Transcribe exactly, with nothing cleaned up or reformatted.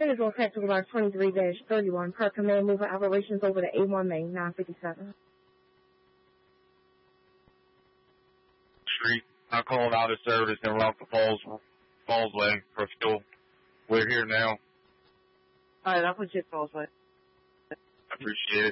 Central Tactical Lodge twenty-three dash thirty-one, per command, moving operations over to A one Main, nine fifty-seven. Street. I called out of service in Rockville Falls, Falls Way for fuel. We're here now. Alright, I'll put you at Falls Way. I appreciate it.